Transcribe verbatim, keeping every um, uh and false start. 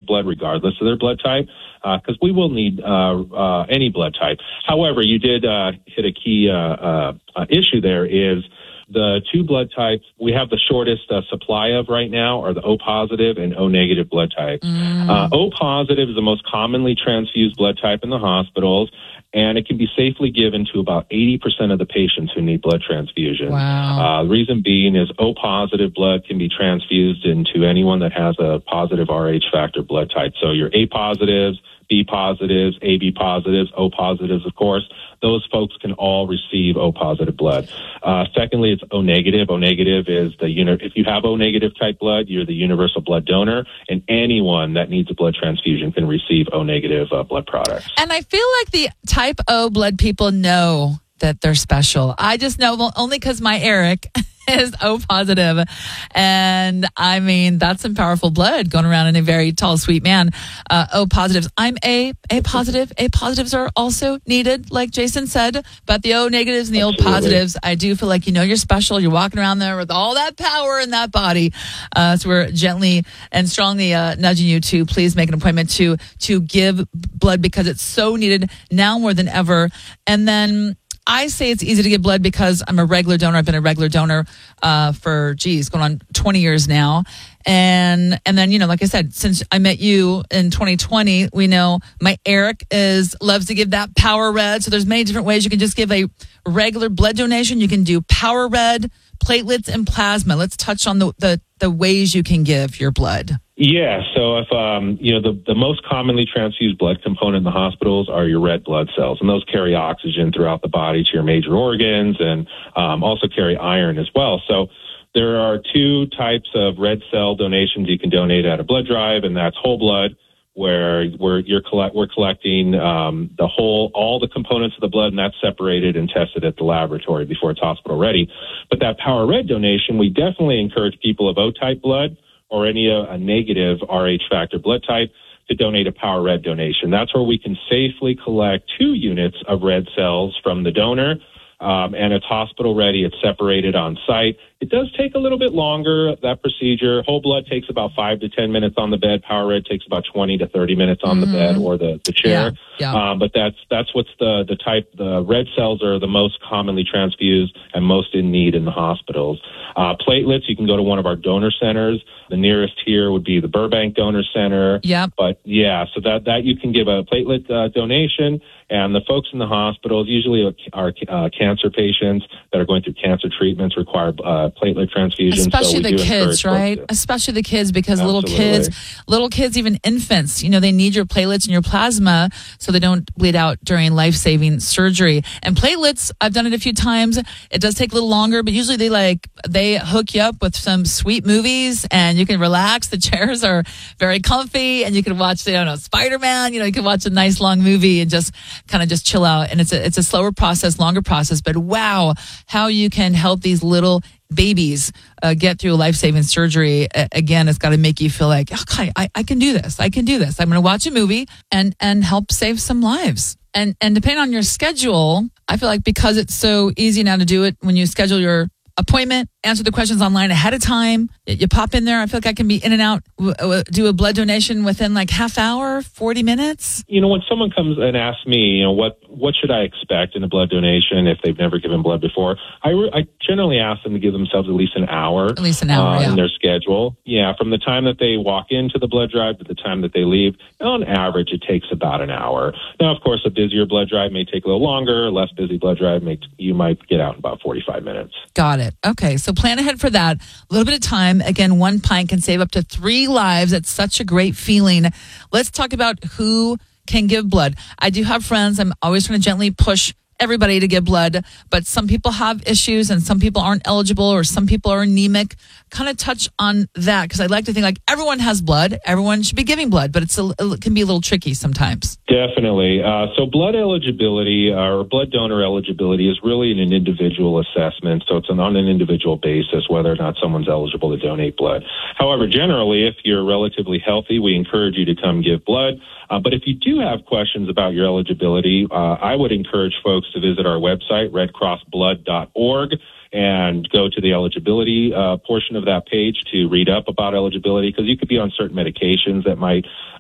blood regardless of their blood type, because uh, we will need uh, uh, any blood type. However, you did uh, hit a key uh, uh, uh, issue there is the two blood types we have the shortest uh, supply of right now are the O positive and O negative blood types. Mm. Uh, O positive is the most commonly transfused blood type in the hospitals, and it can be safely given to about eighty percent of the patients who need blood transfusion. Wow. Uh, the reason being is O positive blood can be transfused into anyone that has a positive R H factor blood type. So your A positives, B positives, A B positives, O positives, of course, those folks can all receive O positive blood. Uh, secondly, it's O negative. O negative is the unit. If you have O negative type blood, you're the universal blood donor, and anyone that needs a blood transfusion can receive O negative uh, blood products. And I feel like the type O blood people know that they're special. I just know well, only because my Eric is O positive. And I mean, that's some powerful blood going around in a very tall, sweet man. Uh, O positives. I'm A, A positive. A positives are also needed, like Jason said. But the O negatives and the Absolutely. O positives, I do feel like, you know, you're special. You're walking around there with all that power in that body. Uh, so we're gently and strongly uh, nudging you to please make an appointment to, to give blood because it's so needed now more than ever. And then I say it's easy to give blood because I'm a regular donor. I've been a regular donor uh, for, geez, going on twenty years now. And and then, you know, like I said, since I met you in twenty twenty, we know my Eric is loves to give that Power Red. So there's many different ways you can just give a regular blood donation. You can do Power Red, platelets, and plasma. Let's touch on the, the, the ways you can give your blood. Yeah, so if um, you know the, the most commonly transfused blood component in the hospitals are your red blood cells, and those carry oxygen throughout the body to your major organs, and um, also carry iron as well. So there are two types of red cell donations you can donate at a blood drive, and that's whole blood, where we're you're collect we're collecting um, the whole all the components of the blood, and that's separated and tested at the laboratory before it's hospital ready. But that Power Red donation, we definitely encourage people of O type blood or any uh, a negative R H factor blood type to donate a Power Red donation. That's where we can safely collect two units of red cells from the donor, um, and it's hospital ready. It's separated on site. It does take a little bit longer, that procedure. Whole blood takes about five to ten minutes on the bed. Power Red takes about twenty to thirty minutes on mm-hmm. the bed or the, the chair. Yeah, yeah. Um, but that's that's what's the, the type. The red cells are the most commonly transfused and most in need in the hospitals. Uh, platelets, you can go to one of our donor centers. The nearest here would be the Burbank Donor Center. Yeah. But yeah, so that, that you can give a platelet uh, donation. And the folks in the hospitals, usually are uh, cancer patients that are going through cancer treatments, require uh, platelet transfusion. Especially so the kids, right? Especially the kids, because Absolutely. little kids, little kids, even infants, you know, they need your platelets and your plasma so they don't bleed out during life-saving surgery. And platelets, I've done it a few times. It does take a little longer, but usually they like, they hook you up with some sweet movies and you can relax. The chairs are very comfy and you can watch, I don't know, Spider-Man, you know, you can watch a nice long movie and just kind of just chill out. And it's a, it's a slower process, longer process, but wow, how you can help these little babies uh, get through life-saving surgery. Uh, again, it's got to make you feel like, okay, I, I can do this. I can do this. I'm going to watch a movie and, and help save some lives. And, and depending on your schedule, I feel like because it's so easy now to do it when you schedule your appointment, answer the questions online ahead of time. You pop in there. I feel like I can be in and out, do a blood donation within like half hour, forty minutes. You know, when someone comes and asks me, you know, what, what should I expect in a blood donation if they've never given blood before, I, re- I generally ask them to give themselves at least an hour. At least an hour, uh, yeah. in their schedule. Yeah, from the time that they walk into the blood drive to the time that they leave, on average, it takes about an hour. Now, of course, a busier blood drive may take a little longer. A less busy blood drive, may, you might get out in about forty-five minutes. Got it. Okay, so plan ahead for that. A little bit of time. Again, one pint can save up to three lives. It's such a great feeling. Let's talk about who can give blood. I do have friends. I'm always trying to gently push everybody to give blood, but some people have issues and some people aren't eligible or some people are anemic. Kind of touch on that because I'd like to think like everyone has blood. Everyone should be giving blood, but it's a, it can be a little tricky sometimes. Definitely. Uh, so blood eligibility uh, or blood donor eligibility is really an individual assessment. So it's an, on an individual basis whether or not someone's eligible to donate blood. However, generally, if you're relatively healthy, we encourage you to come give blood. Uh, but if you do have questions about your eligibility, uh, I would encourage folks to visit our website, red cross blood dot org, and go to the eligibility uh, portion of that page to read up about eligibility because you could be on certain medications that might